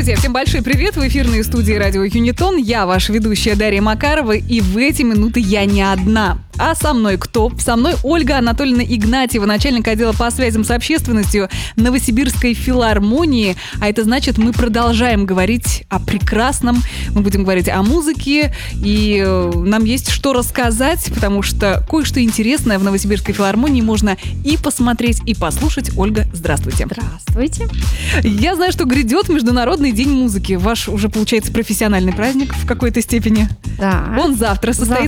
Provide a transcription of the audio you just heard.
Друзья, всем большой привет! В эфирной студии радио Юнитон. Я ваша ведущая Дарья Макарова, и в эти минуты я не одна. А со мной кто? Со мной Ольга Анатольевна Игнатьева, начальник отдела по связям с общественностью Новосибирской филармонии. А это значит, мы продолжаем говорить о прекрасном, мы будем говорить о музыке, и нам есть что рассказать, потому что кое-что интересное в Новосибирской филармонии можно и посмотреть, и послушать. Ольга, здравствуйте. Здравствуйте. Я знаю, что грядет Международный день музыки. Ваш уже, получается, профессиональный праздник в какой-то степени. Да. Он завтра состоится.